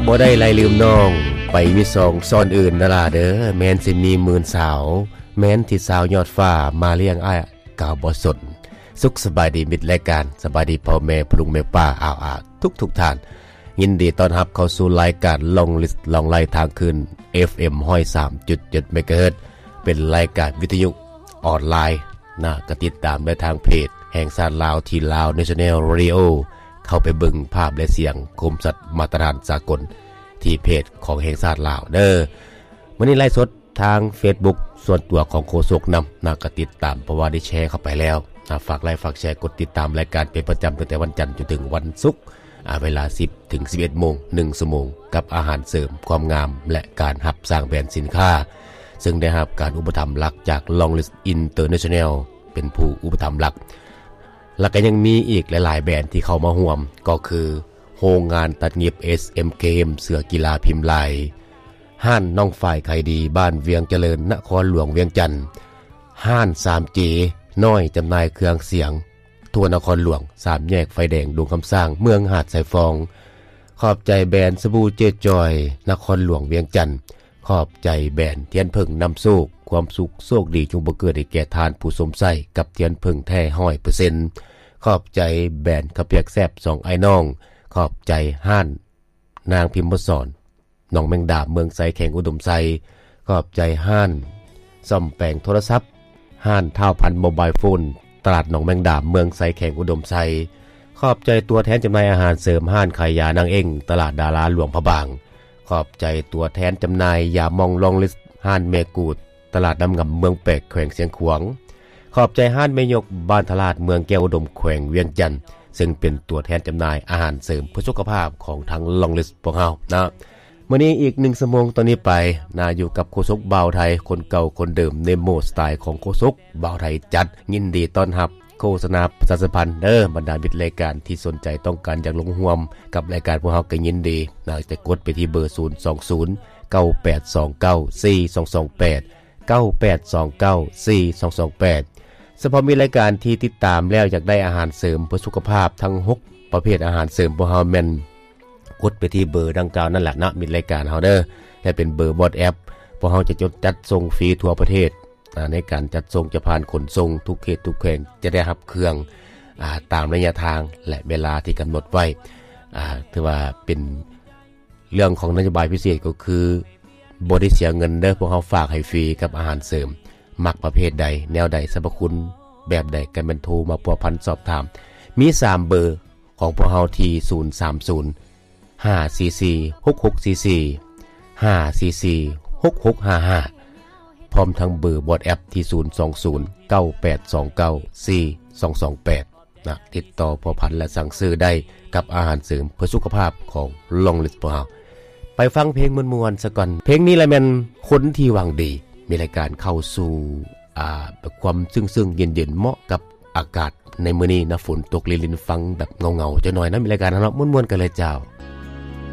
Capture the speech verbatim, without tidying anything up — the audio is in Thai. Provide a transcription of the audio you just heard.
บ่ได้ไล่ลืมน้องไปมีสองซ่อนอื่นนั่นล่ะเด้อแม้นสิมีหมื่นสาวแม้นที่สาวยอดฟ้ามาเลี้ยงอ้ายกาวบ่สนสุขสบายดีมิตรรายการสบายดีพ่อแม่พลุงแม่ป้าอ้าวๆทุกๆท่านยินดีต้อนรับเข้าสู่รายการลองลิสต์ลองไล่ทางคืน เอฟ เอ็ม หนึ่งร้อยสามจุดเจ็ด เมกะเฮิรตซ์เป็นรายการวิทยุออนไลน์นะก็ติดตามได้ทางเพจแห่งชาติลาวที่ลาว National Radio เข้าไปเบิ่งภาพและเสียงคมสัตว์มาตรฐานสากลที่เพจของแห่งชาติลาวเด้อวันนี้ไลฟ์สดทาง Facebook ส่วนตัวของโฆษกนำนะก็ติดตามเพราะว่าได้แชร์เข้าไปแล้วนะฝากไลค์ฝากแชร์กดติดตามรายการเป็นประจำตั้งแต่วันจันทร์จนถึงวันศุกร์เวลา สิบถึงสิบเอ็ด โมงหนึ่งชั่วโมงกับอาหารเสริมความงามและการหับสร้างแบรนด์สินค้าซึ่งได้รับการอุปถัมภ์หลักจาก Longlist International เป็นผู้อุปถัมภ์หลักและก็ยังมีอีกหลายๆแบรนด์ที่เข้ามาร่วมก็คือโรงงานตัดเย็บ เอส เอ็ม เค เอ็ม เสื้อกีฬาพิมพ์ลายห้านน้องฝ่ายไข่ดีบ้านเวียงเจริญนครหลวงเวียงจันทน์ห้าน ทรี จี น้อยจำหน่ายเครื่องเสียงทั่วนครหลวงสามแยกไฟแดงดวงคำสร้างเมืองหาดสายฟองขอบใจแบรนด์สบู่เจจอยนครหลวงเวียงจันทน์ขอบใจแบรนด์เทียนเพิ่งนำโชคความสุขโชคดีจงบังเกิดให้แก่ทานผู้สมใส่กับเทียนเพิ่งแท้ ร้อยเปอร์เซ็นต์ ขอบใจแบรนด์ข้าวเปียกแซ่บสองไอ้น้องขอบใจห้านนางพิมพ์สอนน้องแมงดาเมืองไสแข่งอุดมไซขอบใจห้านซ่อมแปลงโทรศัพท์ห้านเท่าพันโมบายโฟนตลาดหนองแมงดาเมืองไสแข่งอุดมไซขอบใจตัวแทนจำหน่ายอาหารเสริมห้านขายยานางเอ็งตลาดดาราหลวงพระบางขอบใจตัวแทนจำหน่ายยามองลองลิสห้านเมกูดตลาดน้ำงำเมืองแปกแขวงเสียงขวางขอบใจห้านเมยกบ้านตลาดเมืองแก้วอุดมแขวงเวียงจันทน์ซึ่งเป็นตัวแทนจำหน่ายอาหารเสริมเพื่อสุขภาพของทางลองลิสพวกเฮานะมื้อนี้อีกหนึ่งชั่วโมงตอนนี้ไปน่าอยู่กับโฆษกบ่าวไทยคนเก่าคนเดิมในโหมดสไตล์ของโฆษกบ่าวไทยจัดยินดีต้อนรับโฆษณาประชาสัมพันธ์เด้อบรรดามิตรรายการที่สนใจต้องการอยากลงร่วมกับรายการพวกเฮาก็ยินดีน่าจะกดไปที่เบอร์ศูนย์ สอง ศูนย์ เก้า แปด สอง เก้า สี่ สอง สอง แปด เก้า แปด สอง เก้า สี่ สอง สอง แปดเฉพาะมีรายการที่ติดตามแล้วอยากได้อาหารเสริมเพื่อสุขภาพทั้งหกประเภทอาหารเสริมพวกเฮาแม่นกดไปที่เบอร์ดังกล่าวนั่นแหละนะมิตรรายการเฮาเด้อและเป็นเบอร์บอทแอปพวกเฮาจะจดจัดส่งฟรีทั่วประเทศในการจัดส่งจะผ่านขนส่งทุกเขตทุกแขวงจะได้รับเครื่องอ่าตามระยะทางและเวลาที่กำหนดไว้อ่าถือว่าเป็นเรื่องของนโยบายพิเศษก็คือบ่ได้เสียเงินเด้อพวกเฮาฝากให้ฟรีกับอาหารเสริมมักประเภทใดแนวใดสรรพคุณแบบใดกันเป็นโทรมาพัวพันสอบถามมีสามเบอร์ของพวกเฮาที่ศูนย์ สาม ศูนย์ ห้า สี่ สี่ หก หก สี่ สี่ ห้า สี่ สี่ หก หก ห้า ห้าพร้อมทั้งเบอร์บอทแอปที่ศูนย์ สอง ศูนย์ เก้า แปด สอง เก้า สี่ สอง สอง แปดนะติดต่อพอพันและสั่งซื้อได้กับอาหารเสริมเพื่อสุขภาพของลองลิสพวกเฮาไปฟังเพลงมวนๆซะก่อนเพลงนี้แหละแม่นคนที่หวังดีมีรายการเข้าสู่อ่าแบบความซึ้งๆเย็นๆเหมาะกับอากาศในมื้อนี้นะฝนตกลินๆฟังแบบเงาๆจักหน่อยนะมีรายการเนาะม่วนๆกันเลยเจ้า